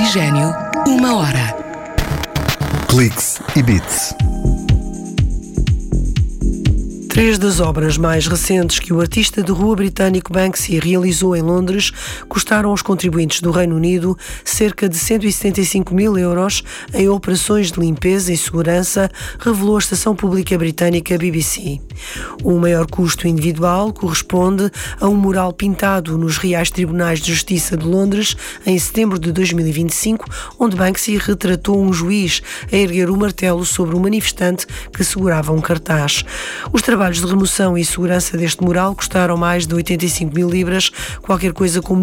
Oxigênio, 1 hora. Cliques e Bits. Três das obras mais recentes que o artista de rua britânico Banksy realizou em Londres custaram aos contribuintes do Reino Unido cerca de 175 mil euros em operações de limpeza e segurança, revelou a estação pública britânica BBC. O maior custo individual corresponde a um mural pintado nos Reais Tribunais de Justiça de Londres em setembro de 2025, onde Banksy retratou um juiz a erguer o martelo sobre um manifestante que segurava um cartaz. Os trabalhos de remoção e segurança deste mural custaram mais de 85 mil libras, qualquer coisa como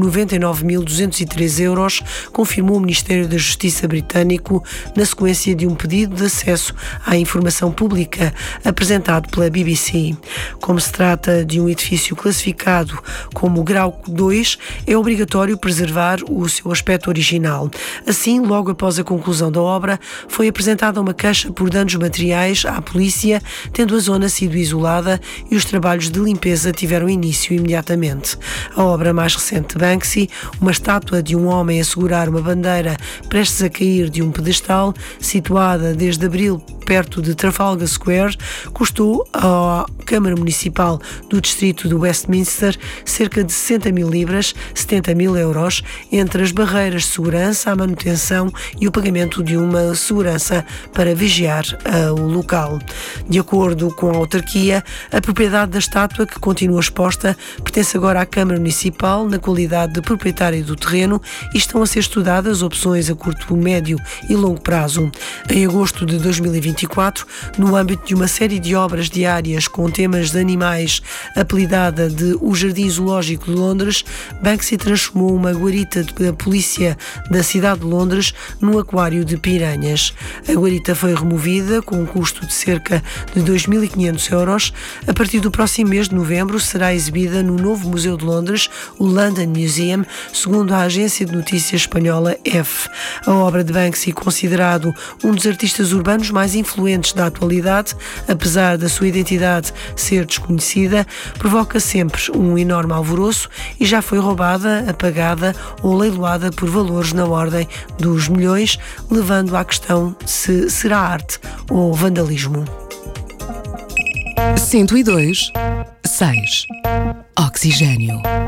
99.203 euros, confirmou o Ministério da Justiça britânico na sequência de um pedido de acesso à informação pública apresentado pela BBC. Como se trata de um edifício classificado como grau 2, é obrigatório preservar o seu aspecto original. Assim, logo após a conclusão da obra, foi apresentada uma queixa por danos materiais à polícia, tendo a zona sido isolada e os trabalhos de limpeza tiveram início imediatamente. A obra mais recente de Banksy, uma estátua de um homem a segurar uma bandeira prestes a cair de um pedestal, situada desde abril perto de Trafalgar Square, custou à Câmara Municipal do Distrito de Westminster cerca de 60 mil libras, 70 mil euros, entre as barreiras de segurança, a manutenção e o pagamento de uma segurança para vigiar o local. De acordo com a autarquia, a propriedade da estátua, que continua exposta, pertence agora à Câmara Municipal na qualidade de proprietária do terreno e estão a ser estudadas opções a curto, médio e longo prazo. Em agosto de 2024, no âmbito de uma série de obras diárias com temas de animais apelidada de O Jardim Zoológico de Londres, Banksy transformou uma guarita da polícia da cidade de Londres num aquário de piranhas. A guarita foi removida com um custo de cerca de 2.500 euros. A partir do próximo mês de novembro será exibida no novo Museu de Londres, o London Museum, segundo a agência de notícias espanhola EFE. A obra de Banksy, considerado um dos artistas urbanos mais influentes da atualidade, apesar da sua identidade ser desconhecida, provoca sempre um enorme alvoroço e já foi roubada, apagada ou leiloada por valores na ordem dos milhões, levando à questão se será arte ou vandalismo. 102.6 Oxigênio.